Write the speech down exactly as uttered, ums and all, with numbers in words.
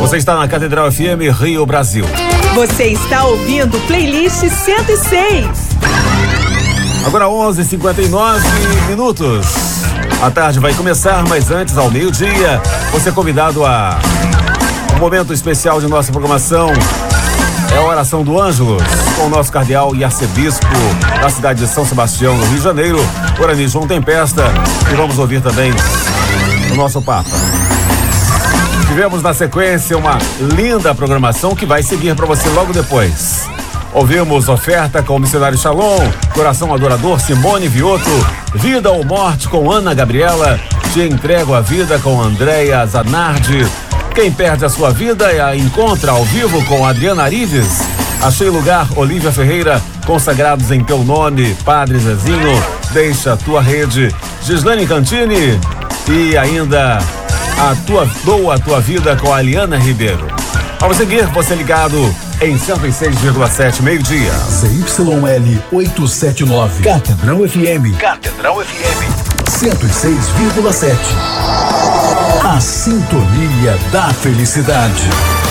Você está na Catedral F M Rio Brasil. Você está ouvindo Playlist cento e seis. Agora onze e cinquenta e nove minutos. A tarde vai começar, mas antes, ao meio-dia, você é convidado a um momento especial de nossa programação. É a oração do Ângelus, com o nosso cardeal e arcebispo da cidade de São Sebastião, no Rio de Janeiro, Orani João Tempesta, e vamos ouvir também o nosso Papa. Tivemos na sequência uma linda programação que vai seguir para você logo depois. Ouvimos Oferta com o Missionário Shalom, Coração Adorador Simone Vioto, Vida ou Morte com Ana Gabriela, Te Entrego a Vida com Andréia Zanardi, Quem Perde a Sua Vida é a Encontra ao Vivo com Adriana Arives, Achei Lugar, Olívia Ferreira, Consagrados em Teu Nome, Padre Zezinho, Deixa a Tua Rede, Gislane Cantini e ainda a tua, Doa a Tua Vida com a Aliana Ribeiro. Ao seguir, você ligado em cento e seis vírgula sete, meio-dia. C Y L oitocentos e setenta e nove. Catedral F M. Catedral F M. cento e seis vírgula sete. A sintonia da felicidade.